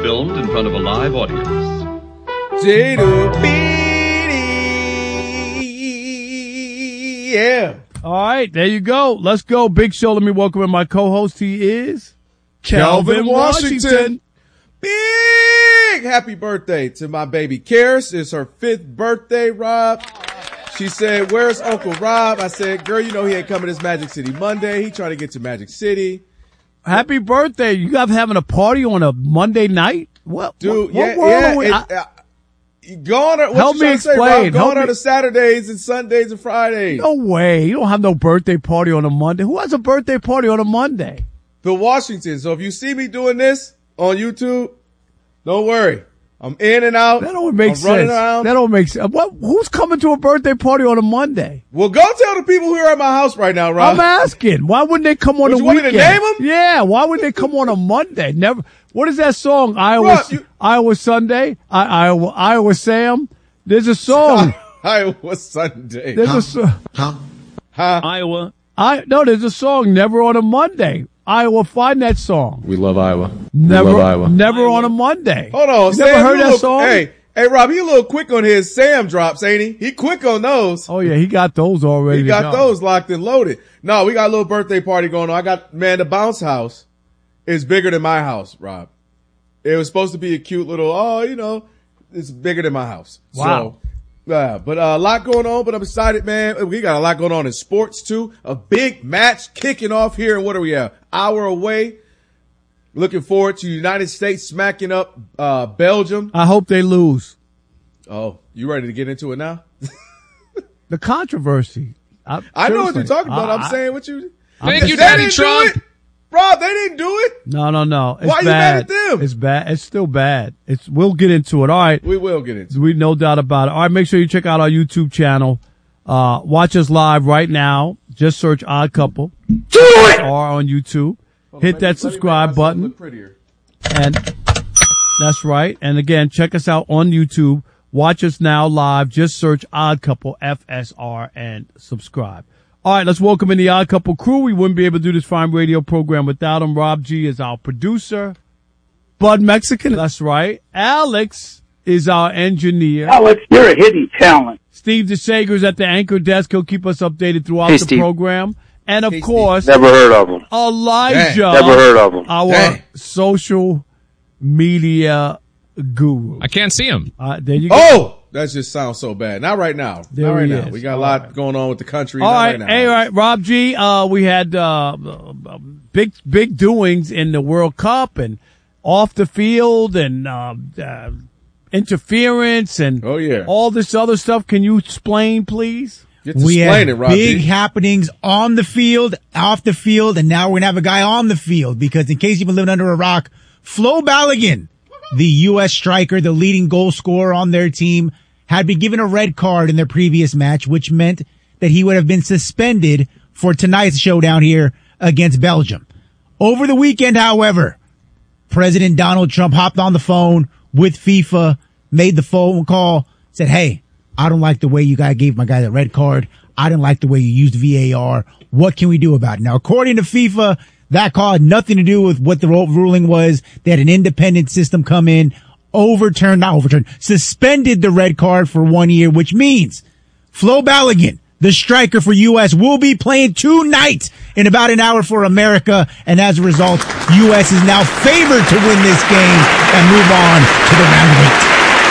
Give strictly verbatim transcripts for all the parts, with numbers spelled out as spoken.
filmed in front of a live audience. Yeah. All right, there you go. Let's go. Big show. Let me welcome in my co-host. He is Calvin Washington. Washington. Big happy birthday to my baby Karis. It's her fifth birthday, Rob. She said, where's Uncle Rob? I said, girl, you know he ain't coming to Magic City Monday. He trying to get to Magic City. Happy birthday. You guys having a party on a Monday night? What, Dude, what, yeah, what yeah. are we, It, I, uh, Gone are, what help you me trying to say, explain. Rob? Gone Help are me. the Saturdays and Sundays and Fridays. No way. You don't have no birthday party on a Monday. Who has a birthday party on a Monday? The Washington. So if you see me doing this on YouTube, don't worry. I'm in and out. That don't make I'm sense. running around. That don't make sense. What, who's coming to a birthday party on a Monday? Well, go tell the people who are at my house right now, Rob. I'm asking. Why wouldn't they come on Would a you want me weekend? to name 'em? Yeah. Why would they come on a Monday? Never. What is that song? Iowa, Rob, you- Iowa Sunday? I, Iowa, Iowa Sam? There's a song. Iowa Sunday. There's a song. Huh? Iowa. I, no, there's a song, Never on a Monday. Iowa, find that song. We love Iowa. Never, we love Iowa. never on a Monday. Hold on. You Sam, never heard you a that little- song? Hey, hey, Rob, he a little quick on his Sam drops, ain't he? He quick on those. Oh yeah, he got those already. He to got go. those locked and loaded. No, we got a little birthday party going on. I got, man, the bounce house is bigger than my house, Rob. It was supposed to be a cute little, oh, you know, it's bigger than my house. Wow. So, yeah, but uh, a lot going on, but I'm excited, man. We got a lot going on in sports too. A big match kicking off here. And what are we at? Hour away. Looking forward to United States smacking up, uh, Belgium. I hope they lose. Oh, you ready to get into it now? The controversy. I, I know what seriously. you're talking about. I- I'm I- saying what you. Thank They you, Daddy didn't Trump. do it. Rob, they didn't do it. No, no, no. It's Why you bad. mad at them? It's bad. It's still bad. It's. We'll get into it. All right. We will get into it. We no doubt about it. All right. Make sure you check out our YouTube channel. Uh, watch us live right now. Just search Odd Couple. Do it. Or on YouTube. Hit that subscribe button. Look prettier. And that's right. And again, check us out on YouTube. Watch us now live. Just search Odd Couple F S R and subscribe. All right, let's welcome in the Odd Couple crew. We wouldn't be able to do this fine radio program without him. Rob G is our producer. Bud Mexican. That's right. Alex is our engineer. Alex, you're a hidden talent. Steve DeSager's at the anchor desk. He'll keep us updated throughout Hey, the Steve. program. And of Hey, course, Never heard of him. Elijah. Dang. Never heard of him. Our Dang. social media guru. I can't see him. Uh, there you go. Oh, that just sounds so bad. Not right now. There Not right he now. is. We got a All lot right. going on with the country. All Not right, right now. hey, all right, Rob G. Uh, we had uh, uh, big, big doings in the World Cup and off the field and uh, uh, interference and Oh, yeah. all this other stuff. Can you explain, please? Get to We explain had it, Rob. big G. happenings on the field, off the field, and now we're gonna have a guy on the field because in case you've been living under a rock, Flo Balogun, the U S striker, the leading goal scorer on their team, had been given a red card in their previous match, which meant that he would have been suspended for tonight's showdown here against Belgium. Over the weekend, however, President Donald Trump hopped on the phone with FIFA, made the phone call, said, hey, I don't like the way you guys gave my guy the red card. I didn't like the way you used V A R. What can we do about it? Now, according to FIFA, that call had nothing to do with what the ruling was. They had an independent system come in, overturned, not overturned, suspended the red card for one year, which means Flo Balogun, the striker for U S, will be playing tonight in about an hour for America. And as a result, U S is now favored to win this game and move on to the round of eight.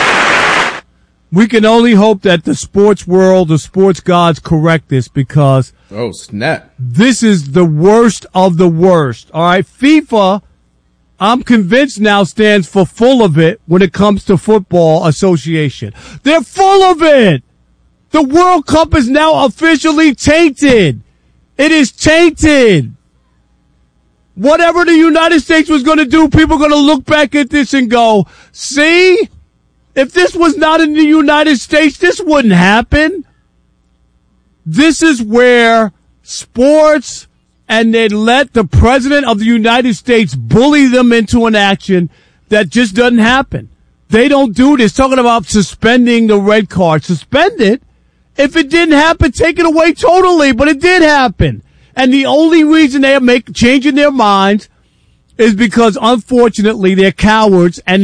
We can only hope that the sports world, the sports gods correct this because Oh, snap. this is the worst of the worst. All right. FIFA, I'm convinced now stands for full of it when it comes to football association. They're full of it. The World Cup is now officially tainted. It is tainted. Whatever the United States was going to do, people are going to look back at this and go, see, if this was not in the United States, this wouldn't happen. This is where sports and they let the president of the United States bully them into an action that just doesn't happen. They don't do this. Talking about suspending the red card. Suspend it. If it didn't happen, take it away totally, but it did happen. And the only reason they are make, changing their minds is because, unfortunately, they're cowards and